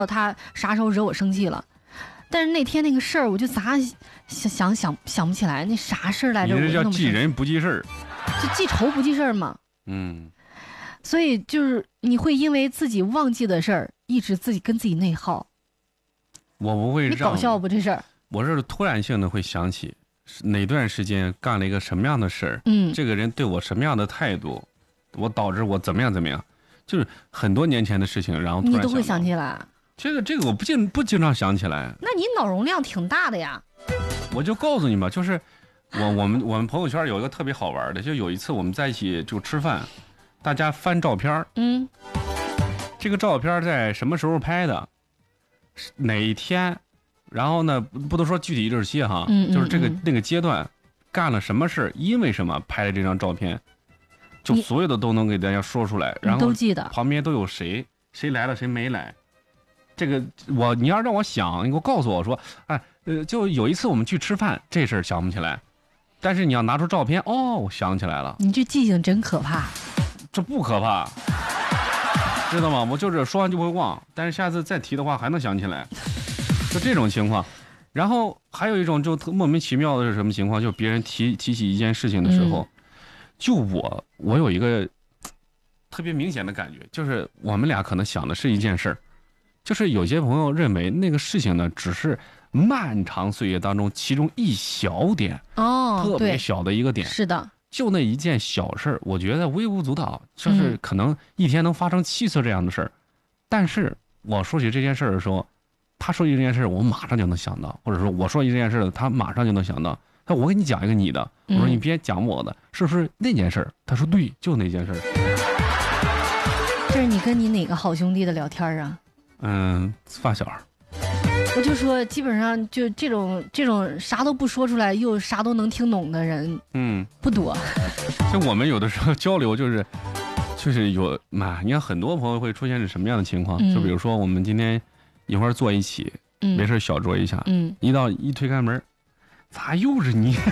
他啥时候惹我生气了。但是那天那个事儿，我就咋想不起来那啥事儿来着。 你这叫记人不记事儿， 就记仇不记事儿嘛。所以就是你会因为自己忘记的事儿，一直自己跟自己内耗。 我不会。 你搞笑不这事儿？ 我是突然性的会想起哪段时间干了一个什么样的事儿，这个人对我什么样的态度，我导致我怎么样，就是很多年前的事情，然后突然你都会想起来。这个我不经常想起来。 那你脑容量挺大的呀。 我就告诉你吧，就是我们朋友圈有一个特别好玩的，就有一次我们在一起就吃饭，大家翻照片，这个照片在什么时候拍的，哪一天，然后呢不能说具体日期哈，就是那个阶段干了什么事，因为什么拍了这张照片，就所有的都能给大家说出来，然后都记得旁边都有谁来了谁没来。这个你要让我想，你给我告诉我说，就有一次我们去吃饭，这事儿想不起来，但是你要拿出照片，我想起来了。 你这记性真可怕。 这不可怕，知道吗？我就是说完就会忘，但是下次再提的话还能想起来，就这种情况。然后还有一种就莫名其妙的是什么情况，就别人提起一件事情的时候，就我有一个特别明显的感觉，就是我们俩可能想的是一件事儿。就是有些朋友认为那个事情呢，只是漫长岁月当中其中一小点，特别小的一个点。 是的， 就那一件小事，我觉得微不足道，就是可能一天能发生7次这样的事儿。但是我说起这件事的时候，他说起这件事，我马上就能想到，或者说我说起这件事，他马上就能想到。我给你讲一个你的，我说你别讲我的，是不是那件事？他说对，就那件事。 这是你跟你哪个好兄弟的聊天啊？ 发小。 我就说基本上就这种啥都不说出来又啥都能听懂的人不多。 就我们有的时候交流就是有你看很多朋友会出现是什么样的情况，就比如说我们今天一会儿坐一起，没事小酌一下，一推开门，咋又是你？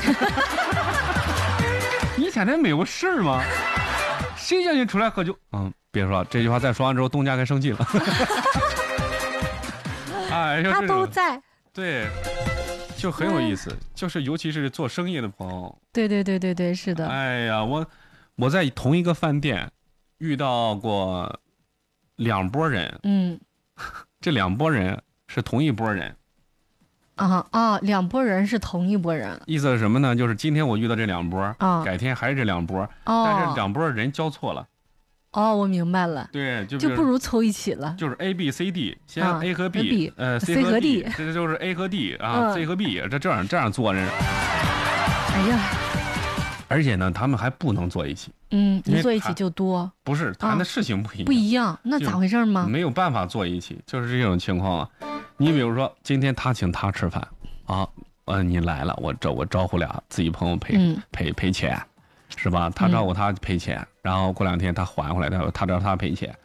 你一天没有事儿吗？谁叫你出来喝酒？别说这句话再说完之后，东家该生气了。 他都在， 对，就很有意思，就是尤其是做生意的朋友。 对，是的。 哎呀，我在同一个饭店遇到过2拨人，这2拨人是同一拨人。 2拨人是同一拨人， 意思是什么呢？就是今天我遇到这2拨，改天还是这2拨，但是2拨人交错了。 我明白了。 对， 就不如凑一起了。 就是 A B C D， 先 A 和 B，C 和 D， 这就是 A 和 D 啊，C 和 B， 这样做着。 哎呀， 而且呢，他们还不能坐一起。 你坐一起就多。 不是，谈的事情不一样，那咋回事吗？ 没有办法坐一起，就是这种情况了。你比如说，今天他请他吃饭你来了，我招呼俩自己朋友赔钱。是吧？他招呼他赔钱，然后过2天他还回来，他找他赔钱，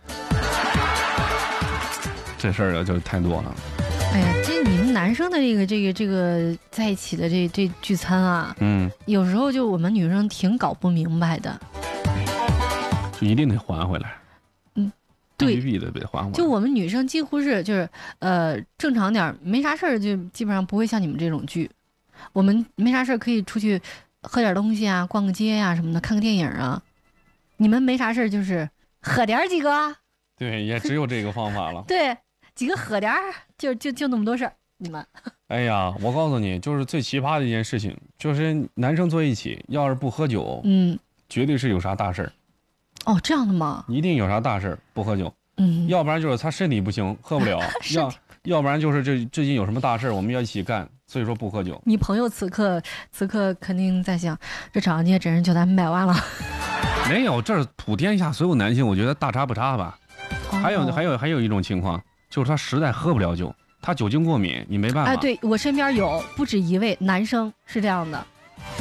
这事儿就太多了。 哎呀，这你们男生的这个在一起的这聚餐啊，有时候就我们女生挺搞不明白的， 就一定得还回来。 对， 必须得还回来。 就我们女生几乎是就是正常点没啥事儿，就基本上不会像你们这种聚。我们没啥事儿可以出去喝点东西啊，逛个街呀什么的，看个电影啊。你们没啥事就是喝点几个。 对，也只有这个方法了。 对，几个喝点就那么多事儿。你们， 哎呀，我告诉你，就是最奇葩的一件事情，就是男生坐一起，要是不喝酒，绝对是有啥大事儿。 这样的吗？ 一定有啥大事儿，不喝酒。要不然就是他身体不行，喝不了。要不然就是最近有什么大事儿，我们要一起干。所以说不喝酒。 你朋友此刻肯定在想，这长安街真是就咱买完了。 没有，这是普天下所有男性，我觉得大差不差吧。还有一种情况，就是他实在喝不了酒，他酒精过敏，你没办法。 对，我身边有不止一位男生是这样的。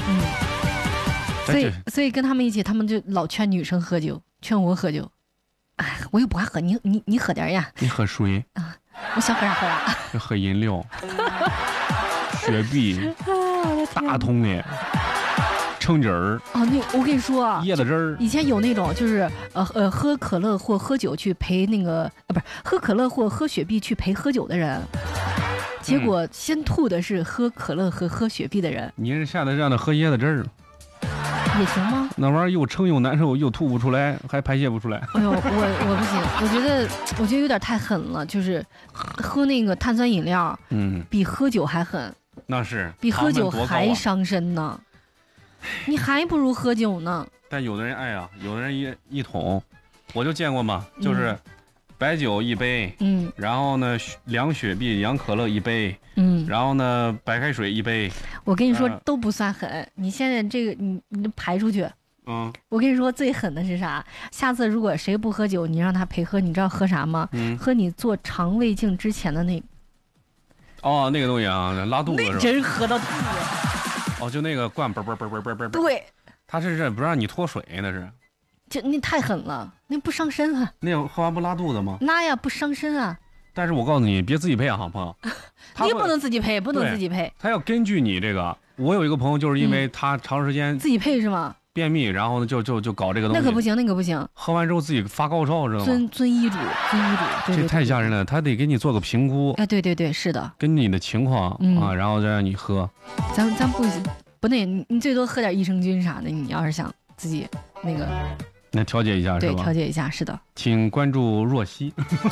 所以跟他们一起，他们就老劝女生喝酒，劝我喝酒。我又不爱喝，你喝点呀。 你喝水啊？我想喝啥喝啥。 喝饮料。雪碧，大桶的， 橙汁儿哦，我跟你说啊， 椰子汁儿。 以前有那种就是喝可乐或喝酒去陪那个不是喝可乐或喝雪碧去陪喝酒的人，结果先吐的是喝可乐和喝雪碧的人。 你是下次让他喝椰子汁儿也行吗？ 那玩意儿又撑又难受，又吐不出来，还排泄不出来。 哎呦，我不行，我觉得有点太狠了，就是喝那个碳酸饮料，比喝酒还狠。 那是比喝酒还伤身呢，你还不如喝酒呢。 但有的人爱啊，有的人一桶，我就见过嘛，就是白酒一杯，然后呢凉雪碧、凉可乐一杯，然后呢白开水一杯。 我跟你说都不算狠，你现在这个你排出去。我跟你说最狠的是啥？下次如果谁不喝酒，你让他陪喝，你知道喝啥吗？喝你做肠胃镜之前的那个。 哦，那个东西啊，拉肚子是吧？ 真喝到吐。 哦，就那个灌嘣。 对， 他是不让你脱水，那是。 那太狠了，那不伤身啊。 那喝完不拉肚子吗？ 那呀，不伤身啊。 但是我告诉你，别自己配啊，朋友。 你不能自己配，不能自己配。 他要根据你这个。我有一个朋友，就是因为他长时间自己配是吗？ 便秘，然后呢就搞这个东西。 那可不行，那可不行。 喝完之后自己发高烧，知道吗？ 遵医嘱。 这太吓人了，他得给你做个评估。 哎，对，是的。 根据你的情况啊，然后再让你喝。 咱不那，你最多喝点益生菌啥的。你要是想自己那个， 那调节一下是吧？ 对，调节一下，是的。 请关注若曦。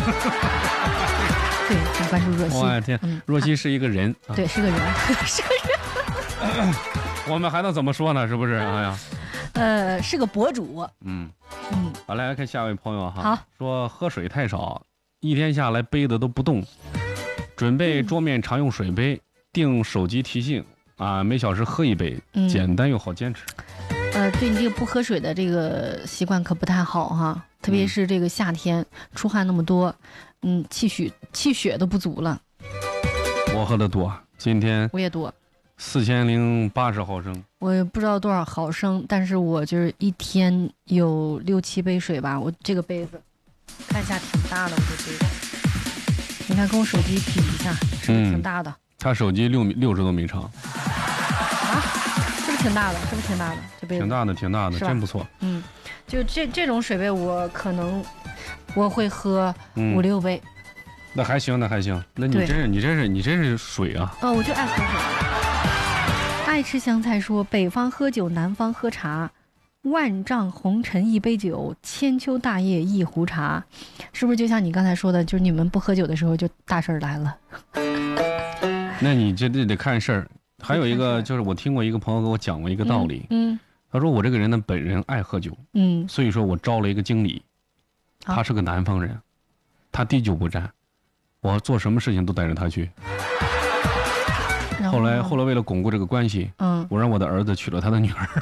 对，请关注若曦。 我的天，若曦是一个人。 对，是个人，是个人。 我们还能怎么说呢？是不是？哎呀， 是个博主。 好，来看下位朋友哈。 好， 说喝水太少，一天下来杯子都不动，准备桌面常用水杯，定手机提醒啊，每小时喝一杯，简单又好坚持。 对你这个不喝水的这个习惯可不太好哈，特别是这个夏天出汗那么多，气血都不足了。 我喝的多，今天我也多。 4080毫升， 我也不知道多少毫升，但是我就是一天有6、7杯水吧。我这个杯子看一下挺大的，我这杯子，你看跟我手机比一下，是不是挺大的？ 他手机60多米长啊，是不是挺大的？是不是挺大的？这杯子挺大的，真不错。 就这种水杯，我可能我会喝5、6杯。 那还行，那你真是水啊！ 我就爱喝水。爱吃香菜说：北方喝酒，南方喝茶，万丈红尘一杯酒，千秋大业一壶茶，是不是就像你刚才说的，就是你们不喝酒的时候就大事来了？ 那你这得看事儿。还有一个就是我听过一个朋友给我讲过一个道理，他说我这个人呢本人爱喝酒，所以说我招了一个经理，他是个南方人，他滴酒不沾，我做什么事情都带着他去。后来为了巩固这个关系，我让我的儿子娶了他的女儿。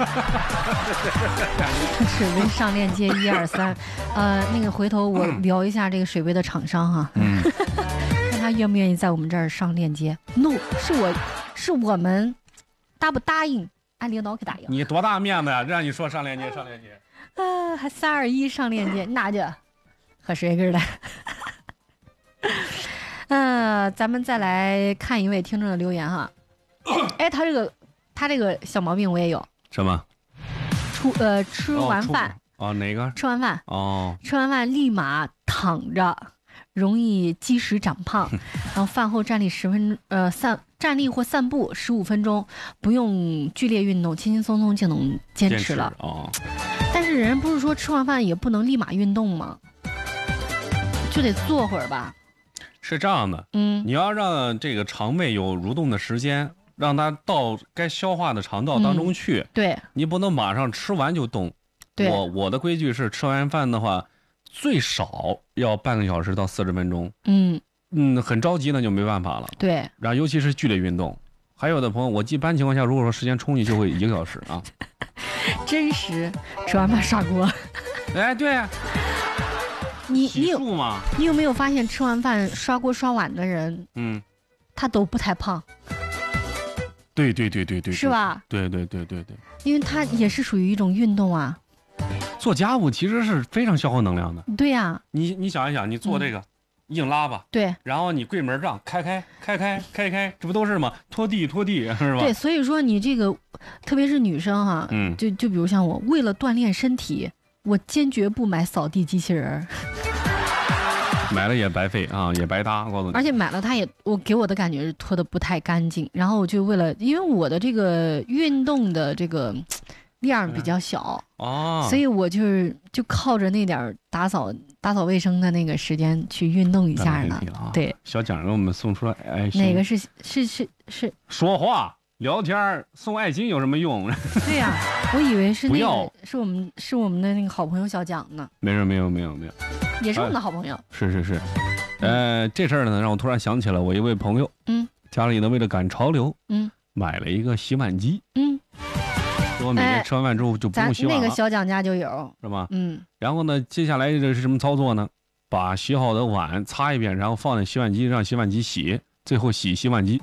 水杯上链接1、2、3，那个回头我聊一下这个水杯的厂商哈，看他愿不愿意在我们这儿上链接。No， 是我们答不答应？俺领导可答应。 你多大面子呀？让你说上链接。 还3、2、1上链接，那就喝水根的。咱们再来看一位听众的留言哈。哎，他这个小毛病我也有。 什么？ 吃完饭哪个？ 吃完饭吃完饭立马躺着，容易积食长胖。然后饭后站立站立或散步15分钟，不用剧烈运动，轻轻松松就能坚持了。但是人不是说吃完饭也不能立马运动吗？就得坐会儿吧。 是这样的，你要让这个肠胃有蠕动的时间，让它到该消化的肠道当中去。 对， 你不能马上吃完就动。 对， 我的规矩是吃完饭的话，最少要半个小时到40分钟。很着急那就没办法了。 对， 然后尤其是剧烈运动，还有的朋友，我一般情况下如果说时间充裕，就会1个小时啊。 真实，吃完饭刷锅。 哎，对。 你有没有发现吃完饭刷锅刷碗的人，他都不太胖。 对， 是吧？ 对， 因为他也是属于一种运动啊。 做家务其实是非常消耗能量的。 对呀， 你想一想，你做这个， 硬拉吧， 对然后你柜门这样开，这不都是吗？拖地是吧？ 对，所以说你这个，特别是女生哈，就比如像我，为了锻炼身体，我坚决不买扫地机器人， 买了也白费啊，也白搭，我告诉你。 而且买了它也，给我的感觉是拖得不太干净，然后我就为了，因为我的这个运动的这个量比较小哦， 所以我就靠着那点打扫卫生的那个时间去运动一下呢。对， 小蒋给我们送出来爱心。 哪个是说话聊天送爱心有什么用？ 对呀、我以为是那个是我们的那个好朋友小蒋呢。 没有， 也是我们的好朋友。 是，这事儿呢让我突然想起了我一位朋友，家里呢为了赶潮流，买了一个洗碗机，说每天吃完饭之后就不用洗碗了。 那个小蒋家就有， 是吧？然后呢，接下来这是什么操作呢？把洗好的碗擦一遍，然后放在洗碗机，让洗碗机洗，最后洗洗碗机。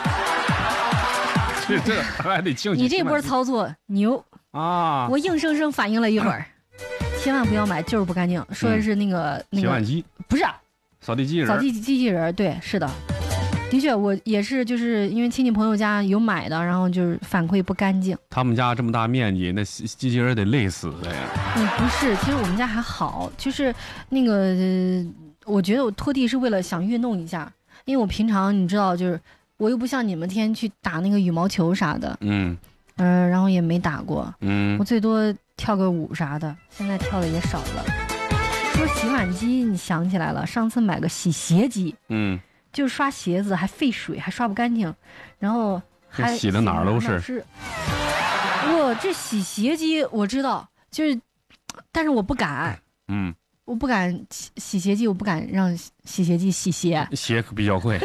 这还得清洗。 你这波操作牛啊！ 我硬生生反应了一会儿，千万不要买，就是不干净。说的是那个洗碗机， 不是扫地机器人，对，是的。的确，我也是，就是因为亲戚朋友家有买的，然后就是反馈不干净。 他们家这么大面积，那机器人得累死的呀。 不是，其实我们家还好，就是那个，我觉得我拖地是为了想运动一下，因为我平常你知道，就是我又不像你们天天去打那个羽毛球啥的，然后也没打过，我最多跳个舞啥的，现在跳的也少了。说洗碗机，你想起来了，上次买个洗鞋机，就是刷鞋子还费水，还刷不干净，然后还洗的哪儿都是。 我这洗鞋机我知道，就是，但是我不敢，我不敢洗鞋机，我不敢让洗鞋机洗鞋， 鞋可比较贵，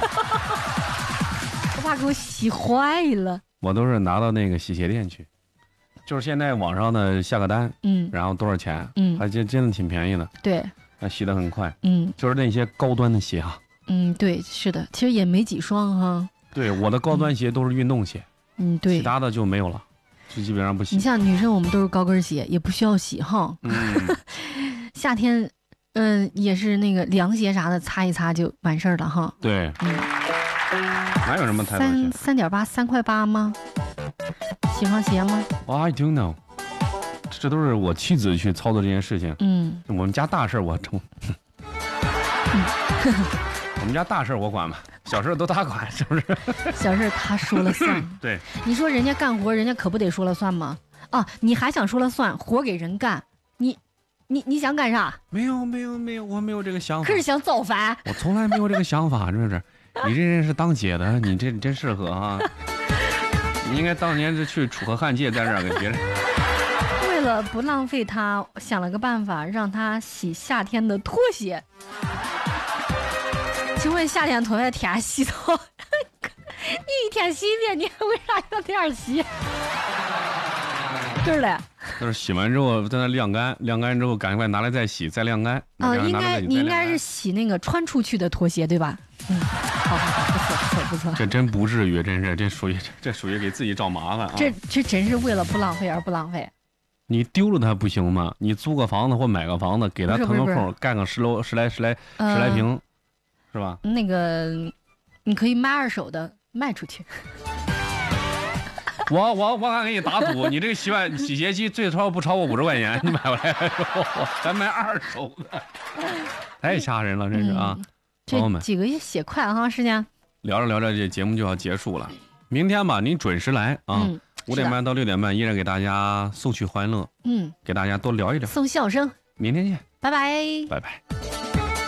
我怕给我洗坏了。 我都是拿到那个洗鞋店去，就是现在网上呢下个单，然后多少钱，还真的挺便宜的， 对， 洗得很快，就是那些高端的鞋啊。 对，是的，其实也没几双哈。 对，我的高端鞋都是运动鞋， 对， 其他的就没有了，就基本上不洗。 你像女生，我们都是高跟鞋，也不需要洗哈。夏天，也是那个凉鞋啥的，擦一擦就完事儿了哈。 对，哪有什么太多钱 ？3.8，3块8吗？洗双鞋吗 ？I don't know， 这都是我妻子去操作这件事情。我们家大事我成。我们家大事我管嘛，小事都他管，是不是？ 小事他说了算。 对， 你说人家干活，人家可不得说了算吗？啊，你还想说了算，活给人干，你想干啥？ 没有，我没有这个想法。 可是想造反？ 我从来没有这个想法，是不是？你这人是当姐的，你这真适合啊！你应该当年是去楚河汉界，在这儿给别人。 为了不浪费它，想了个办法，让他洗夏天的拖鞋。请问夏天拖鞋天洗澡，你一天洗一遍，你为啥要这样洗？对的。 就是洗完之后在那晾干，晾干之后赶快拿来再洗，再晾干。 你应该是洗那个穿出去的拖鞋，对吧？好，不错。 这真不至于，真是这属于给自己找麻烦啊！ 这真是为了不浪费而不浪费。 你丢了它不行吗？你租个房子或买个房子，给它腾个空，干个十来平，是吧？ 那个你可以卖二手的，卖出去。 我敢给你打赌，你这个洗鞋机最超不超过50块钱，你买回来咱卖二手的，太吓人了，真是啊！朋友们， 这几个也写快哈，时间聊着这节目就要结束了，明天吧，您准时来啊，5点半到6点半，依然给大家送去欢乐，给大家多聊一聊， 送笑声， 明天见， 拜拜， 拜拜。